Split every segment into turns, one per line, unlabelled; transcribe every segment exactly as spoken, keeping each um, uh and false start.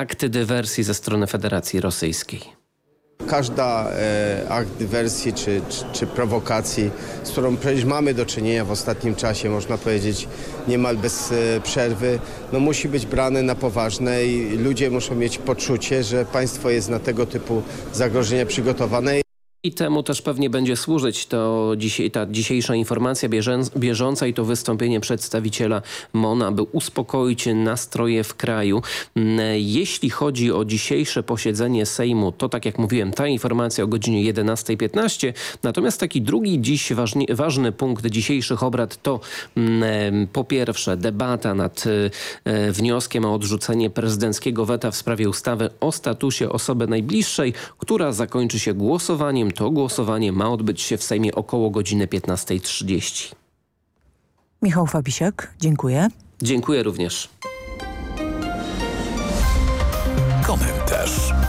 akty dywersji ze strony Federacji Rosyjskiej?
Każda e, akt dywersji czy, czy, czy prowokacji, z którą przecież mamy do czynienia w ostatnim czasie, można powiedzieć niemal bez e, przerwy, no musi być brany na poważne i ludzie muszą mieć poczucie, że państwo jest na tego typu zagrożenia przygotowane.
I temu też pewnie będzie służyć to dzisiaj, ta dzisiejsza informacja bieżąca i to wystąpienie przedstawiciela M O N, aby uspokoić nastroje w kraju. Jeśli chodzi o dzisiejsze posiedzenie Sejmu, to tak jak mówiłem, ta informacja o godzinie jedenastej piętnaście. Natomiast taki drugi dziś ważny, ważny punkt dzisiejszych obrad to mm, po pierwsze debata nad e, wnioskiem o odrzucenie prezydenckiego weta w sprawie ustawy o statusie osoby najbliższej, która zakończy się głosowaniem. To głosowanie ma odbyć się w Sejmie około godziny piętnastej trzydzieści.
Michał Fabisiak, dziękuję.
Dziękuję również.
Komentarz.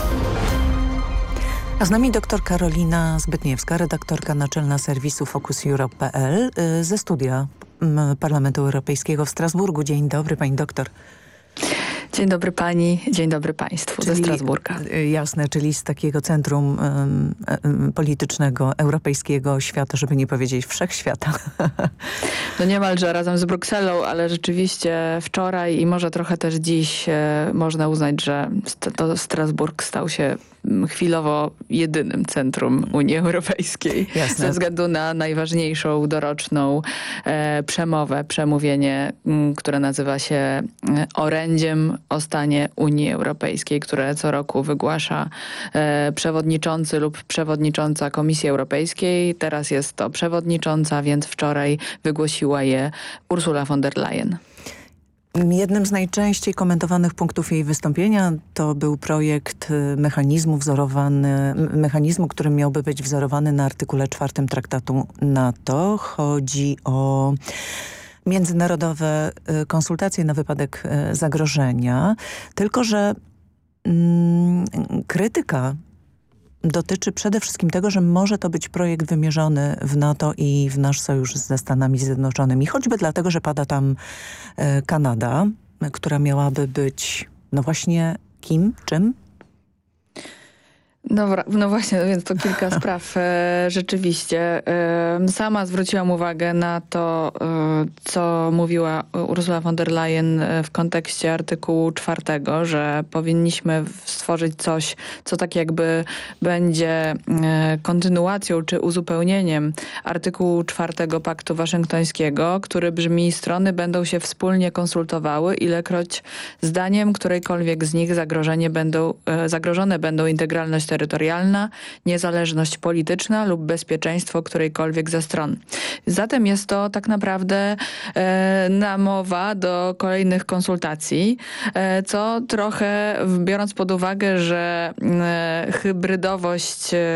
A z nami dr Karolina Zbytniewska, redaktorka naczelna serwisu Focus Europe kropka p l ze studia Parlamentu Europejskiego w Strasburgu. Dzień dobry, pani doktor.
Dzień dobry pani, dzień dobry państwu czyli, ze Strasburga.
Jasne, czyli z takiego centrum um, um, politycznego, europejskiego świata, żeby nie powiedzieć wszechświata.
No niemalże razem z Brukselą, ale rzeczywiście wczoraj i może trochę też dziś e, można uznać, że to Strasburg stał się chwilowo jedynym centrum Unii Europejskiej. Jasne. Ze względu na najważniejszą doroczną e, przemowę, przemówienie, m, które nazywa się e, orędziem o stanie Unii Europejskiej, które co roku wygłasza e, przewodniczący lub przewodnicząca Komisji Europejskiej. Teraz jest to przewodnicząca, więc wczoraj wygłosiła je Ursula von der Leyen.
Jednym z najczęściej komentowanych punktów jej wystąpienia to był projekt mechanizmu wzorowany, mechanizmu, który miałby być wzorowany na artykule czwartym traktatu NATO. Chodzi o międzynarodowe konsultacje na wypadek zagrożenia. Tylko że mm, krytyka dotyczy przede wszystkim tego, że może to być projekt wymierzony w NATO i w nasz sojusz ze Stanami Zjednoczonymi. Choćby dlatego, że pada tam e, Kanada, która miałaby być, no właśnie, kim, czym?
No, no właśnie, więc to kilka spraw. E, rzeczywiście. E, sama zwróciłam uwagę na to, e, co mówiła Ursula von der Leyen w kontekście artykułu czwartego, że powinniśmy stworzyć coś, co tak jakby będzie e, kontynuacją czy uzupełnieniem artykułu czwartego Paktu Waszyngtońskiego, który brzmi: strony będą się wspólnie konsultowały, ilekroć zdaniem którejkolwiek z nich zagrożenie będą, e, zagrożone będą integralność terytorialna, niezależność polityczna lub bezpieczeństwo którejkolwiek ze stron. Zatem jest to tak naprawdę e, namowa do kolejnych konsultacji, e, co trochę, biorąc pod uwagę, że e, hybrydowość e,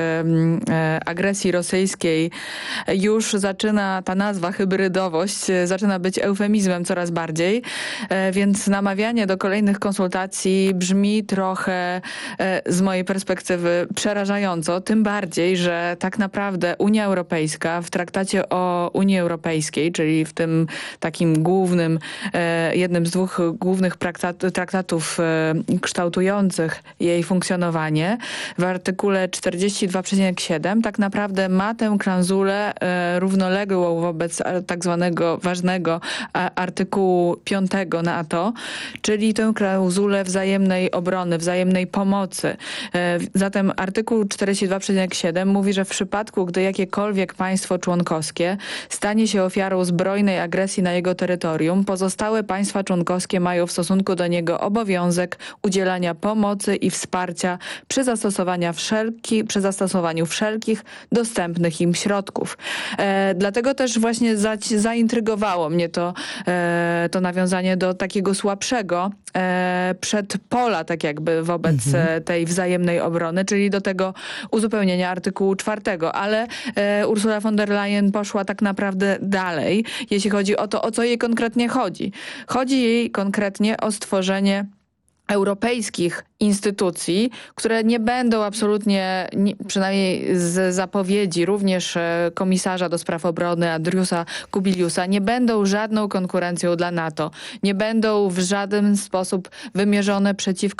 e, agresji rosyjskiej już zaczyna, ta nazwa hybrydowość e, zaczyna być eufemizmem coraz bardziej, e, więc namawianie do kolejnych konsultacji brzmi trochę e, z mojej perspektywy przerażająco, tym bardziej, że tak naprawdę Unia Europejska w traktacie o Unii Europejskiej, czyli w tym takim głównym, e, jednym z dwóch głównych traktat, traktatów e, kształtujących jej funkcjonowanie, w artykule czterdzieści dwa przecinek siedem tak naprawdę ma tę klauzulę e, równoległą wobec tak zwanego ważnego a, artykułu piątego NATO, czyli tę klauzulę wzajemnej obrony, wzajemnej pomocy. E, zatem artykuł czterdzieści dwa przecinek siedem mówi, że w przypadku, gdy jakiekolwiek państwo członkowskie stanie się ofiarą zbrojnej agresji na jego terytorium, pozostałe państwa członkowskie mają w stosunku do niego obowiązek udzielania pomocy i wsparcia przy, zastosowania wszelki, przy zastosowaniu wszelkich dostępnych im środków. E, dlatego też właśnie za, zaintrygowało mnie to, e, to nawiązanie do takiego słabszego e, przedpola, tak jakby wobec mhm. tej wzajemnej obrony, czyli do tego uzupełnienia artykułu czwartego, ale e, Ursula von der Leyen poszła tak naprawdę dalej, jeśli chodzi o to, o co jej konkretnie chodzi. Chodzi jej konkretnie o stworzenie europejskich instytucji, które nie będą absolutnie, przynajmniej z zapowiedzi również komisarza do spraw obrony Andriusa Kubiliusa, nie będą żadną konkurencją dla NATO. Nie będą w żaden sposób wymierzone przeciwko